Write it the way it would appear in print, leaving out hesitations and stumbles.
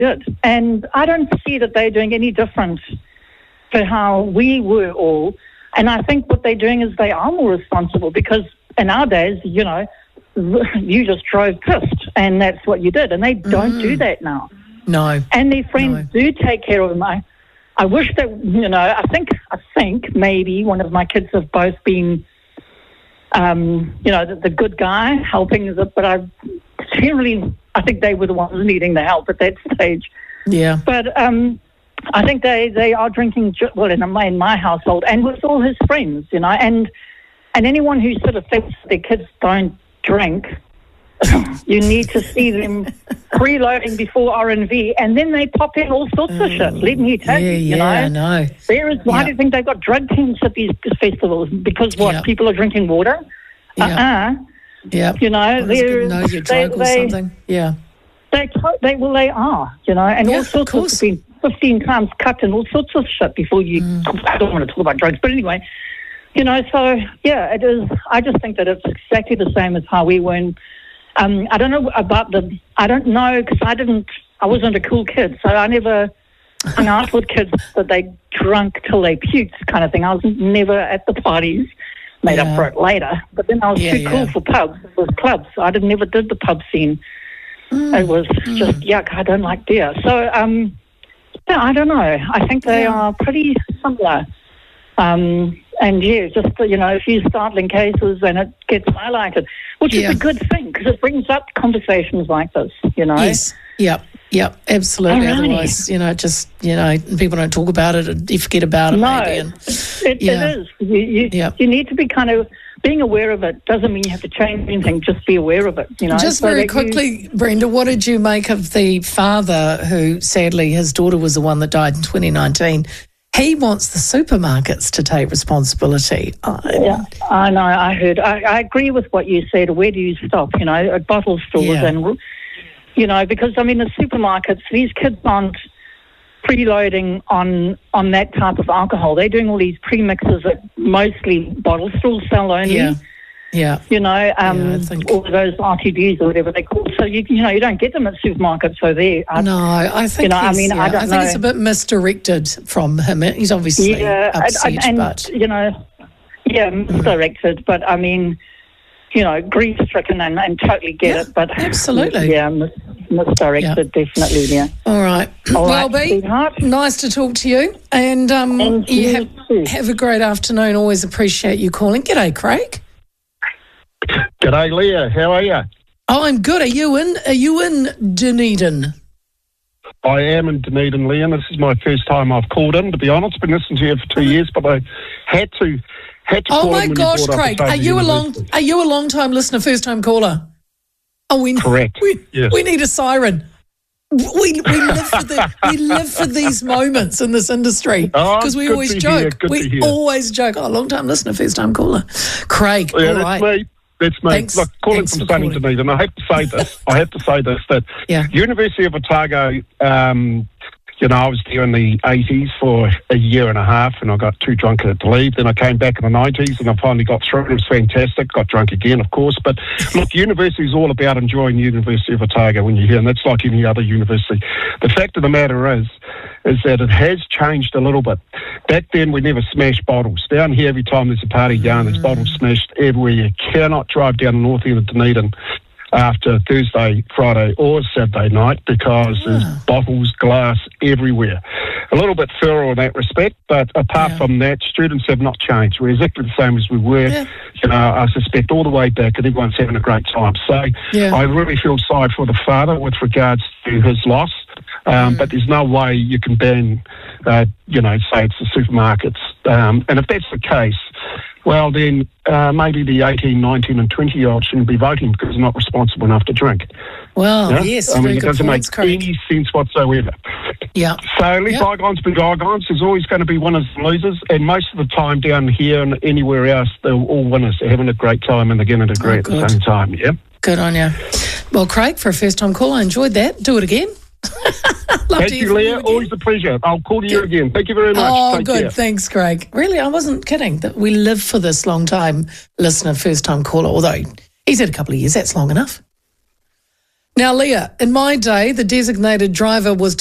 did. And I don't see that they're doing any different to how we were all. And I think what they're doing is they are more responsible, because in our days, you know, you just drove pissed and that's what you did. And they don't do that now. No. And their friends do take care of them. I wish that, you know, I think maybe one of my kids have both been, you know, the good guy helping, but I think they were the ones needing the help at that stage. Yeah. But I think they are drinking, well, in my household, and with all his friends, you know, and anyone who sort of thinks their kids don't drink, you need to see them preloading before RNV, and then they pop in all sorts of shit. Let me tell you, you know. I know. Why do you think they've got drug teams at these festivals? Because what, people are drinking water? Yeah. You know, they're know your drug or something. Yeah. They are, you know, and all sorts of been 15 times cut and all sorts of shit before you. I don't want to talk about drugs, but anyway, you know. So yeah, it is. I just think that it's exactly the same as how we were. I don't know about I don't know, because I wasn't a cool kid, so I never hung out with kids that they drunk till they puked kind of thing. I was never at the parties. Made up for it later, but then I was too cool for pubs. It was clubs. I never did the pub scene. It was just yuck. I don't like beer. So I don't know. I think they are pretty similar. And just, you know, a few startling cases and it gets highlighted, which is a good thing, because it brings up conversations like this, you know. Yes. Yep, absolutely. Alrighty. Otherwise, you know, just, you know, people don't talk about it and you forget about it maybe. And, it is. You need to be kind of being aware of it. Doesn't mean you have to change anything, just be aware of it, you know. Just very quickly, Brenda, what did you make of the father who, sadly, his daughter was the one that died in 2019? He wants the supermarkets to take responsibility. Yeah, I know, I heard. I agree with what you said. Where do you stop, you know, at bottle stores and... You know, because, I mean, the supermarkets, these kids aren't preloading on that type of alcohol. They're doing all these premixes that mostly bottle stores sell only. Yeah. You know, all of those RTDs or whatever they call. So, you know, you don't get them at supermarkets. So I think, you know, I mean, I don't know. I think it's a bit misdirected from him. He's obviously upset, but... you know, misdirected. But, I mean... You know, grief-stricken and totally get it, but absolutely, misdirected, definitely. Yeah. All right. Well, B, sweetheart, nice to talk to you, and you have a great afternoon. Always appreciate you calling. G'day, Craig. G'day, Leah. How are you? Oh, I'm good. Are you in Dunedin? I am in Dunedin, Leah. This is my first time I've called in. To be honest, I've been listening to you for 2 years, but I had to. Oh my gosh, Craig! Are you a long time listener, first time caller? Oh, correct. Yes. We need a siren. We live for these moments in this industry, because we always joke. We always joke. Oh, long time listener, first time caller, Craig. Yeah, all that's right. me. That's me. Thanks. Look, calling from sunny Dunedin. I have to say this. That University of Otago. You know, I was there in the 80s for a year and a half, and I got too drunk to leave. Then I came back in the 90s, and I finally got through. It was fantastic. Got drunk again, of course. But look, university is all about enjoying the University of Otago when you're here, and that's like any other university. The fact of the matter is that it has changed a little bit. Back then, we never smashed bottles. Down here, every time there's a party going, there's bottles smashed everywhere. You cannot drive down the north end of Dunedin after Thursday, Friday or Saturday night, because there's bottles, glass everywhere. A little bit thorough in that respect, but apart from that, students have not changed. We're exactly the same as we were, you know, I suspect all the way back, and everyone's having a great time. So I really feel sorry for the father with regards to his loss, but there's no way you can ban, you know, say it's the supermarkets. And if that's the case, well, then maybe the 18, 19 and 20-year-olds shouldn't be voting because they're not responsible enough to drink. Well, yes, I mean, very good it doesn't points, make Craig. any sense whatsoever. Yeah. So let bygones be bygones. There's always going to be winners and losers, and most of the time down here and anywhere else, they're all winners. They're having a great time and they're getting a degree at the same time, Good on you. Well, Craig, for a first-time call, I enjoyed that. Do it again. Thank you, Leah. Always a pleasure. I'll call you again. Thank you very much. Oh, Take good. care. Thanks, Craig. Really, I wasn't kidding. That we live for this long-time listener, first-time caller, although he's had a couple of years. That's long enough. Now, Leah, in my day, the designated driver was